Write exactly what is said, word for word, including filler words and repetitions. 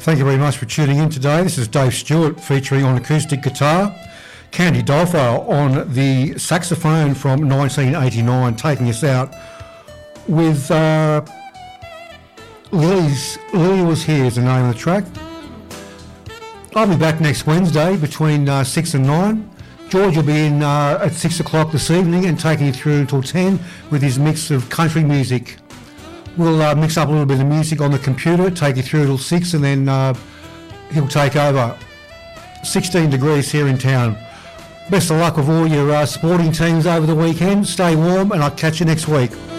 Thank you very much for tuning in today. This is Dave Stewart featuring on acoustic guitar, Candy Dolfo on the saxophone from nineteen eighty-nine, taking us out with uh, Lily's Lily Was Here is the name of the track. I'll be back next Wednesday between uh, six and nine. George will be in uh, at six o'clock this evening and taking you through until ten with his mix of country music. We'll uh, mix up a little bit of music on the computer, take you through till six, and then uh, he'll take over. sixteen degrees here in town. Best of luck with all your uh, sporting teams over the weekend. Stay warm, and I'll catch you next week.